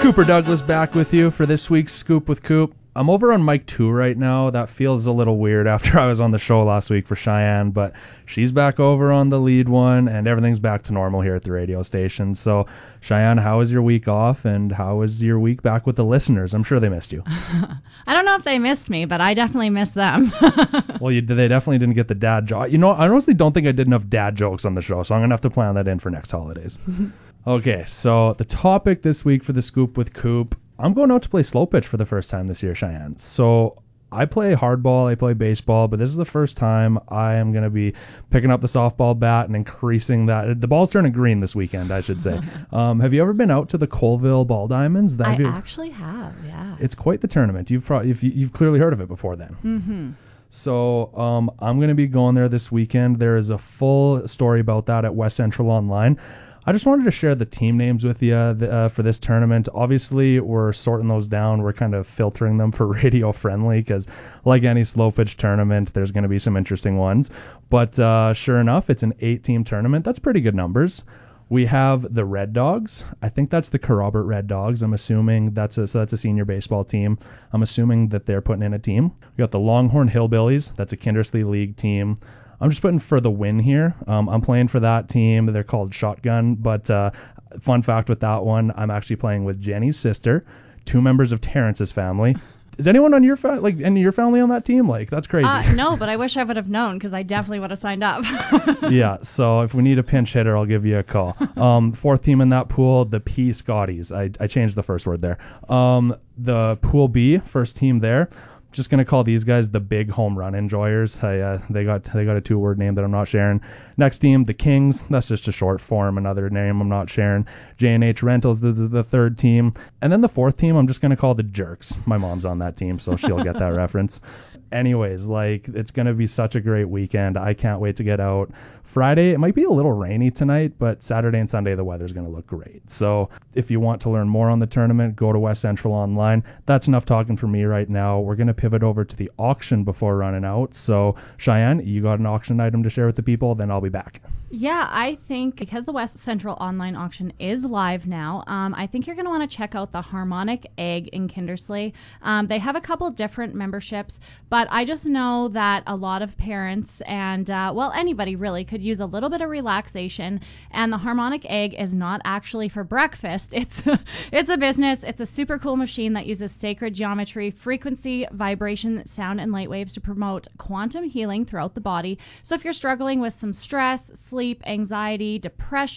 Cooper Douglas back with you for this week's Scoop with Coop. I'm over on mic 2 right now. That feels a little weird after I was on the show last week for Cheyenne, but she's back over on the lead one, and everything's back to normal here at the radio station. So, Cheyenne, how was your week off, and how was your week back with the listeners? I'm sure they missed you. I don't know if they missed me, but I definitely missed them. Well, they definitely didn't get the dad joke. You know, I honestly don't think I did enough dad jokes on the show, so I'm going to have to plan that in for next holidays. Okay, so the topic this week for the Scoop with Coop, I'm going out to play slow pitch for the first time this year, Cheyenne. So I play hardball, I play baseball, but this is the first time I am going to be picking up the softball bat and increasing that. The ball's turning green this weekend, I should say. Have you ever been out to the Colville Ball Diamonds? I actually have, yeah. It's quite the tournament. You've clearly heard of it before then. Mm-hmm. So I'm going to be going there this weekend. There is a full story about that at West Central Online. I just wanted to share the team names with you for this tournament. Obviously, we're sorting those down. We're kind of filtering them for radio friendly because like any slow pitch tournament, there's going to be some interesting ones. But sure enough, it's an 8-team tournament. That's pretty good numbers. We have the Red Dogs. I think that's the Kerrobert Red Dogs. I'm assuming that's a senior baseball team. I'm assuming that they're putting in a team. We got the Longhorn Hillbillies. That's a Kindersley League team. I'm just putting for the win here. I'm playing for that team. They're called Shotgun. But fun fact with that one, I'm actually playing with Jenny's sister, 2 members of Terrence's family. Is anyone on your any of your family on that team? Like, that's crazy. No, but I wish I would have known because I definitely would have signed up. Yeah, so if we need a pinch hitter, I'll give you a call. 4th team in that pool, the P Scotties. I changed the first word there. The Pool B, first team there. Just gonna call these guys the big home run enjoyers. They got a 2-word name that I'm not sharing. Next team, the Kings. That's just a short form, another name I'm not sharing. J&H Rentals is the 3rd team, and then the 4th team I'm just gonna call the Jerks. My mom's on that team, so she'll get that reference. Anyways, it's going to be such a great weekend. I can't wait to get out. Friday, it might be a little rainy tonight, but Saturday and Sunday, the weather's going to look great. So if you want to learn more on the tournament, go to West Central Online. That's enough talking for me right now. We're going to pivot over to the auction before running out. So Cheyenne, you got an auction item to share with the people? Then I'll be back. Yeah, I think because the West Central Online auction is live now, I think you're going to want to check out the Harmonic Egg in Kindersley. They have a couple different memberships, but I just know that a lot of parents and, anybody really could use a little bit of relaxation, and the Harmonic Egg is not actually for breakfast. It's a business. It's a super cool machine that uses sacred geometry, frequency, vibration, sound, and light waves to promote quantum healing throughout the body. So if you're struggling with some stress, sleep, anxiety, depression,